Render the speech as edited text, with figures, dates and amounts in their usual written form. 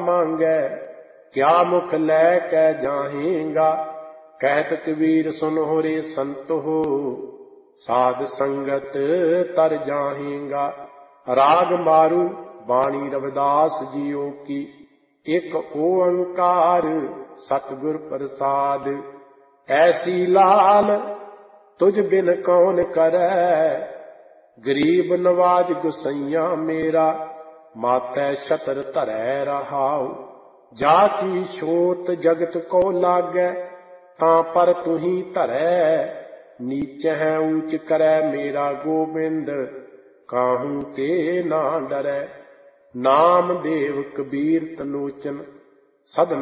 मांगै, क्या मुख लै कै जाहेंगा। कहत कबीर सुन हो रे संत हो, साध संगत तर जाहेंगा। राग मारू बाणी रविदास जियो की, एक ओंकार सतगुर प्रसाद। ऐसी लाल तुझ बिन कौन करै, गरीब नवाज गुसैया मेरा। माथै छतर धरै रहाओ, जाकी छोट जगत को लागै, तां पर तुही धरै। नीच है ऊंच करै मेरा गोबिंद, काहू के ना डरै। नाम देव कबीर तलोचन, सद